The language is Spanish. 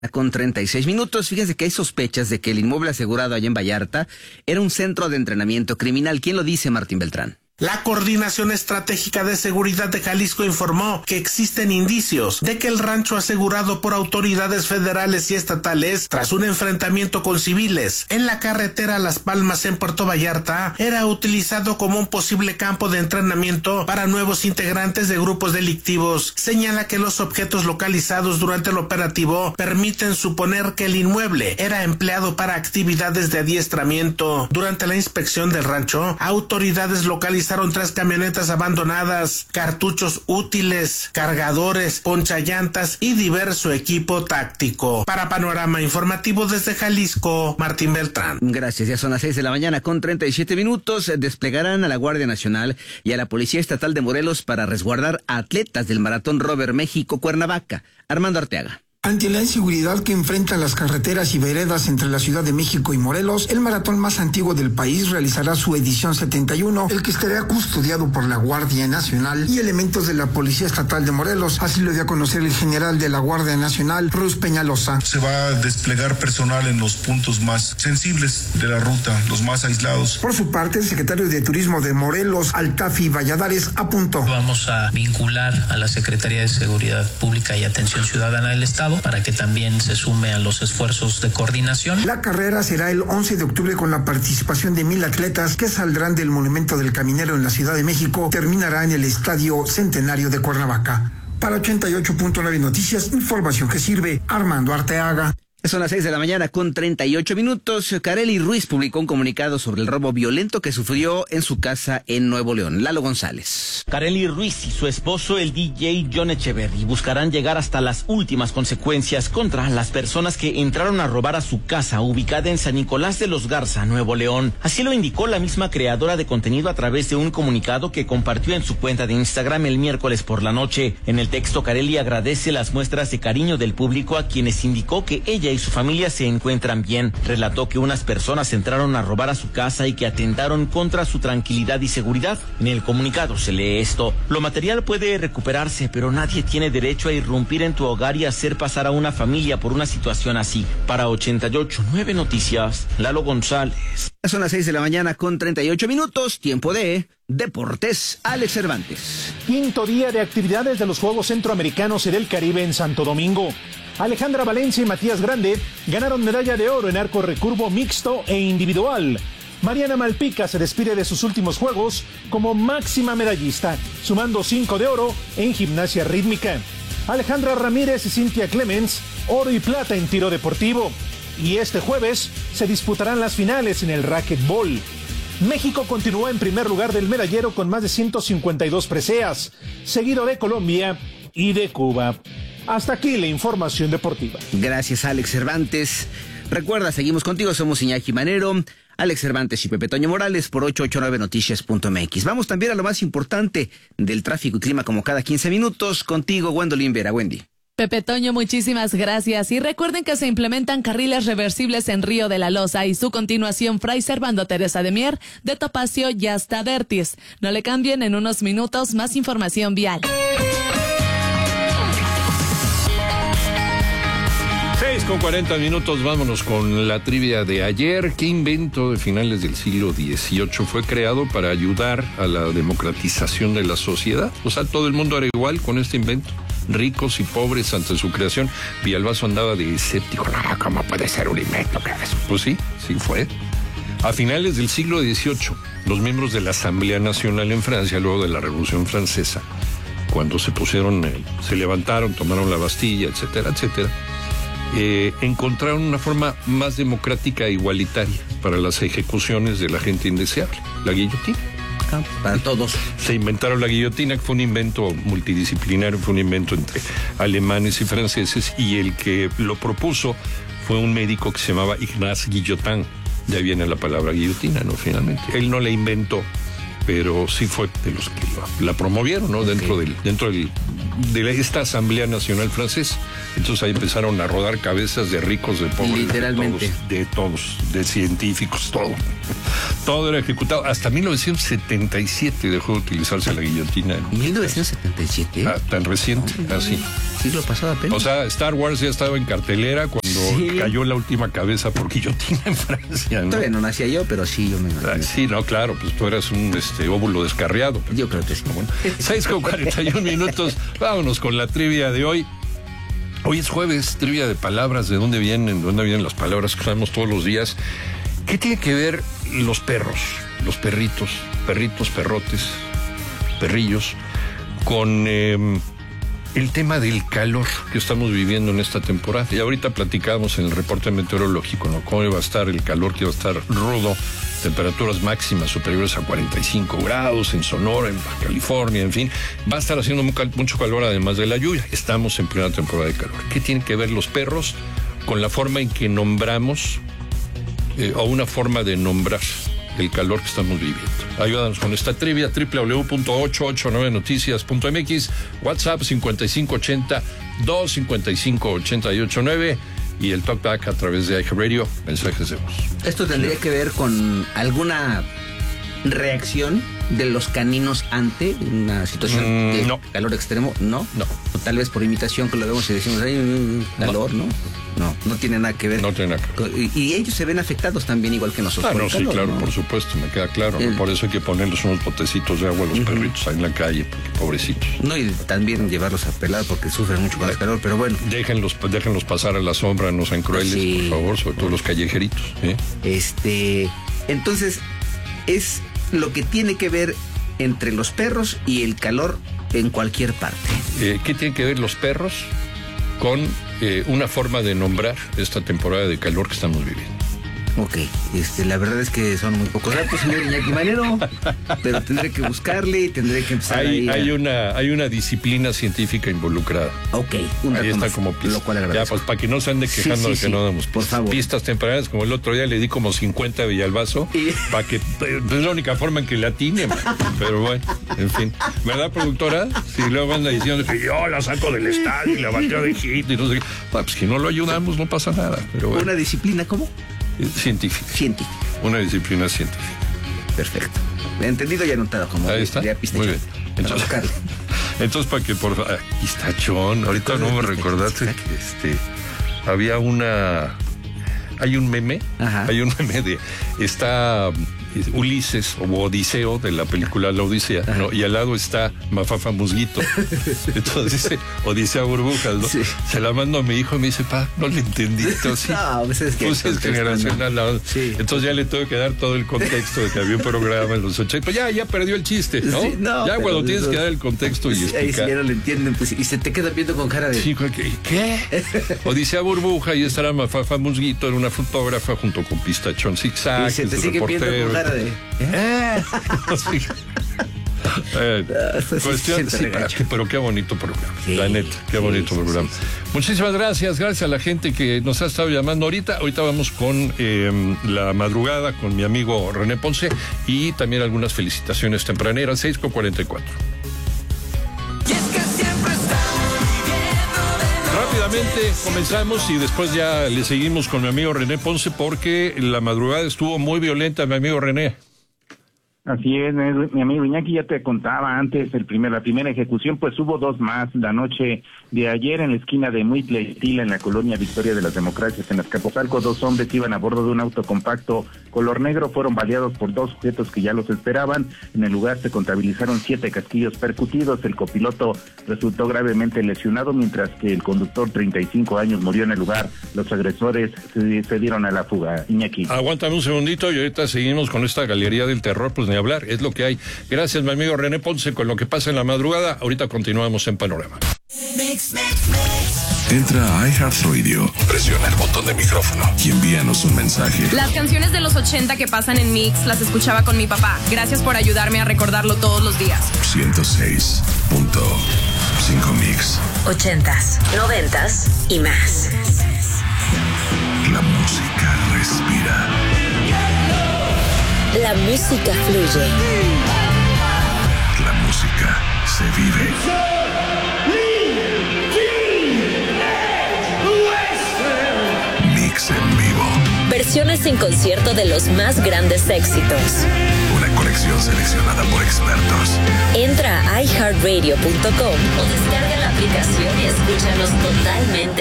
Con 36 minutos, fíjense que hay sospechas de que el inmueble asegurado allá en Vallarta era un centro de entrenamiento criminal. ¿Quién lo dice, Martín Beltrán? La Coordinación Estratégica de Seguridad de Jalisco informó que existen indicios de que el rancho asegurado por autoridades federales y estatales tras un enfrentamiento con civiles en la carretera Las Palmas en Puerto Vallarta era utilizado como un posible campo de entrenamiento para nuevos integrantes de grupos delictivos. Señala que los objetos localizados durante el operativo permiten suponer que el inmueble era empleado para actividades de adiestramiento. Durante la inspección del rancho, autoridades localizaron 3 camionetas abandonadas, cartuchos útiles, cargadores, ponchallantas y diverso equipo táctico. Para Panorama Informativo desde Jalisco, Martín Beltrán. Gracias, ya son las 6 de la mañana con 37 minutos. Desplegarán a la Guardia Nacional y a la Policía Estatal de Morelos para resguardar a atletas del Maratón Rover México-Cuernavaca. Armando Arteaga. Ante la inseguridad que enfrentan las carreteras y veredas entre la Ciudad de México y Morelos, el maratón más antiguo del país realizará su edición 71, el que estará custodiado por la Guardia Nacional y elementos de la Policía Estatal de Morelos. Así lo dio a conocer el general de la Guardia Nacional, Ruz Peñalosa. Se va a desplegar personal en los puntos más sensibles de la ruta, los más aislados. Por su parte, el secretario de Turismo de Morelos, Altafi Valladares, apuntó. Vamos a vincular a la Secretaría de Seguridad Pública y Atención Ciudadana del Estado para que también se sume a los esfuerzos de coordinación. La carrera será el 11 de octubre con la participación de 1,000 atletas que saldrán del Monumento del Caminero en la Ciudad de México. Terminará en el Estadio Centenario de Cuernavaca. Para 88.9 Noticias, información que sirve. Armando Arteaga. Son las 6 de la mañana con 38 minutos. Kareli Ruiz publicó un comunicado sobre el robo violento que sufrió en su casa en Nuevo León. Lalo González. Kareli Ruiz y su esposo, el DJ John Echeverry, buscarán llegar hasta las últimas consecuencias contra las personas que entraron a robar a su casa ubicada en San Nicolás de los Garza, Nuevo León. Así lo indicó la misma creadora de contenido a través de un comunicado que compartió en su cuenta de Instagram el miércoles por la noche. En el texto, Kareli agradece las muestras de cariño del público a quienes indicó que ella y su familia se encuentran bien. Relató que unas personas entraron a robar a su casa y que atentaron contra su tranquilidad y seguridad. En el comunicado se lee esto: lo material puede recuperarse, pero nadie tiene derecho a irrumpir en tu hogar y hacer pasar a una familia por una situación así. Para 88.9 Noticias, Lalo González. Son las 6 de la mañana con 38 minutos, tiempo de Deportes. Alex Cervantes. Quinto día de actividades de los Juegos Centroamericanos y del Caribe en Santo Domingo. Alejandra Valencia y Matías Grande ganaron medalla de oro en arco recurvo mixto e individual. Mariana Malpica se despide de sus últimos juegos como máxima medallista, sumando 5 de oro en gimnasia rítmica. Alejandra Ramírez y Cintia Clemens, oro y plata en tiro deportivo. Y este jueves se disputarán las finales en el racquetball. México continúa en primer lugar del medallero con más de 152 preseas, seguido de Colombia y de Cuba. Hasta aquí la información deportiva. Gracias, Alex Cervantes. Recuerda, seguimos contigo, somos Iñaki Manero, Alex Cervantes y Pepe Toño Morales por 889noticias.mx. Vamos también a lo más importante del tráfico y clima como cada 15 minutos. Contigo, Gwendolyn Vera. Wendy. Pepe Toño, muchísimas gracias. Y recuerden que se implementan carriles reversibles en Río de la Loza y su continuación Fray Servando Teresa de Mier, de Topacio y hasta Dertis. No le cambien, en unos minutos más información vial. 6:40 minutos, vámonos con la trivia de ayer. ¿Qué invento de finales del siglo XVIII fue creado para ayudar a la democratización de la sociedad? O sea, todo el mundo era igual con este invento, ricos y pobres ante su creación. Villalbazo andaba de escéptico. No, ¿cómo puede ser un invento? Pues sí fue. A finales del siglo XVIII, los miembros de la Asamblea Nacional en Francia, luego de la Revolución Francesa, cuando se levantaron, tomaron la Bastilla, etcétera, encontraron una forma más democrática e igualitaria para las ejecuciones de la gente indeseable, la guillotina. Para todos. Se inventaron la guillotina, que fue un invento multidisciplinario, fue un invento entre alemanes y franceses, y el que lo propuso fue un médico que se llamaba Ignaz Guillotin. De ahí viene la palabra guillotina, ¿no? Finalmente. Él no la inventó, pero sí fue de los que la promovieron, ¿no? Dentro de esta Asamblea Nacional Francesa. Entonces ahí empezaron a rodar cabezas de ricos, de pobres. Literalmente. De todos, de científicos, todo. Todo era ejecutado. Hasta 1977 dejó de utilizarse la guillotina. 1977. Tan reciente, así. Siglo pasado apenas. O sea, Star Wars ya estaba en cartelera cuando cayó la última cabeza por guillotina en Francia, ¿no? Todavía no nacía yo, pero sí, yo me imagino. Sí, no, claro, pues tú eras un óvulo descarriado. Yo creo que sí. Bueno, 6:41 minutos. Vámonos con la trivia de hoy. Hoy es jueves, trivia de palabras. ¿De dónde vienen las palabras que usamos todos los días? ¿Qué tiene que ver los perros, los perritos, perrotes, perrillos, con el tema del calor que estamos viviendo en esta temporada? Y ahorita platicamos en el reporte meteorológico, ¿no? Cómo va a estar el calor, que va a estar rudo, temperaturas máximas superiores a 45 grados en Sonora, en Baja California, en fin. Va a estar haciendo mucho calor además de la lluvia. Estamos en plena temporada de calor. ¿Qué tienen que ver los perros con la forma en que nombramos o una forma de nombrar el calor que estamos viviendo? Ayúdanos con esta trivia. www.889noticias.mx, WhatsApp 5580-255-889 y el talkback a través de iHeartRadio, mensajes de voz. ¿Esto tendría que ver con alguna reacción de los caninos ante una situación de calor extremo? No. O tal vez por imitación, que lo vemos y decimos, hay calor, ¿no? No tiene nada que ver. No tiene nada que ver. Y ellos se ven afectados también, igual que nosotros. Sí, claro, ¿no? Por supuesto, me queda claro. Por eso hay que ponerles unos botecitos de agua a los perritos ahí en la calle, porque pobrecitos. No, y también llevarlos a pelar porque sufren mucho con el calor, pero bueno. Déjenlos pasar a la sombra, no sean crueles, por favor, sobre todo los callejeritos. Entonces, es lo que tiene que ver entre los perros y el calor en cualquier parte. ¿Qué tienen que ver los perros con una forma de nombrar esta temporada de calor que estamos viviendo? Ok, la verdad es que son muy pocos datos, señor Iñaki Manero, pero tendré que buscarle y tendré que empezar hay una disciplina científica involucrada. Ok, ahí está como pista. Lo cual agradezco. Ya, pues para que no se ande quejando de que no damos por favor. Pistas tempranas, como el otro día le di como 50 a Villalbazo, para que es la única forma en que la atine, pero bueno, en fin. ¿Verdad, productora? Si luego anda diciendo que yo la saco del estadio y la bateo de hit y no sé qué. Pues si no lo ayudamos no pasa nada. Pero bueno. ¿Una disciplina cómo? Científica. Una disciplina científica. Perfecto. Entendido y anotado como. Ahí está. Muy bien. Entonces para que por favor. Aquí está John. Ahorita no me recordaste que había hay un meme. Ajá. Hay un meme de Ulises o Odiseo de la película La Odisea, ¿no? Y al lado está Mafafa Musguito. Entonces dice Odisea Burbujas, ¿no? Sí. Se la mando a mi hijo y me dice, no le entendí. Entonces, no, pues es que es generacional. ¿no? Sí. Entonces ya le tuve que dar todo el contexto de que había un programa en los 80. Pues ya perdió el chiste, ¿no? Sí, ya cuando tienes que dar el contexto y explicar. Ahí sí ya no lo entienden, pues, y se te queda viendo con cara de... Sí, ¿qué? Odisea Burbuja y estará Mafafa Musguito, era una fotógrafa junto con Pistachón Zigzag, y se te sigue viendo con cara de... pero qué bonito programa, la neta, qué bonito programa. Muchísimas gracias a la gente que nos ha estado llamando ahorita vamos con la madrugada con mi amigo René Ponce y también algunas felicitaciones tempraneras. 6:44. Rápidamente comenzamos y después ya le seguimos con mi amigo René Ponce porque la madrugada estuvo muy violenta, mi amigo René. Así es, mi amigo Iñaki, ya te contaba antes, la primera ejecución, pues hubo dos más la noche de ayer en la esquina de Muitle y Tila, en la colonia Victoria de las Democracias, en Azcapotzalco. Dos hombres iban a bordo de un auto compacto color negro, fueron baleados por dos sujetos que ya los esperaban. En el lugar se contabilizaron 7 casquillos percutidos, el copiloto resultó gravemente lesionado, mientras que el conductor, 35 años, murió en el lugar. Los agresores se dieron a la fuga. Iñaki. Aguántame un segundito y ahorita seguimos con esta galería del terror, pues ni hablar, es lo que hay. Gracias, mi amigo René Ponce, con lo que pasa en la madrugada. Ahorita continuamos en Panorama. Entra a iHeartRadio, presiona el botón de micrófono y envíanos un mensaje. Las canciones de los 80 que pasan en Mix las escuchaba con mi papá. Gracias por ayudarme a recordarlo todos los días. 106.5 Mix. 80s, 90s y más. La música respira. La música fluye. La música se vive. versiones en concierto de los más grandes éxitos. Una colección seleccionada por expertos. Entra a iHeartRadio.com o descarga la aplicación y escúchanos totalmente